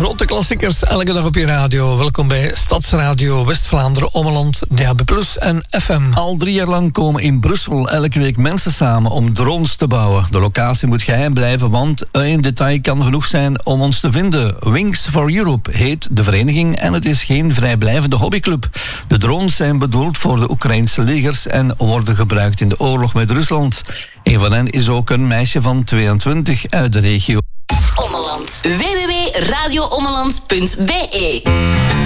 grote klassiekers elke dag op je radio. Welkom bij Stadsradio West-Vlaanderen, Ommeland, DAB+ en FM. Al 3 jaar lang komen in Brussel elke week mensen samen om drones te bouwen. De locatie moet geheim blijven, want één detail kan genoeg zijn om ons te vinden. Wings for Europe heet de vereniging en het is geen vrijblijvende hobbyclub. De drones zijn bedoeld voor de Oekraïnse legers en worden gebruikt in de oorlog met Rusland. Een van hen is ook een meisje van 22 uit de regio. Ommeland. www.radioommeland.be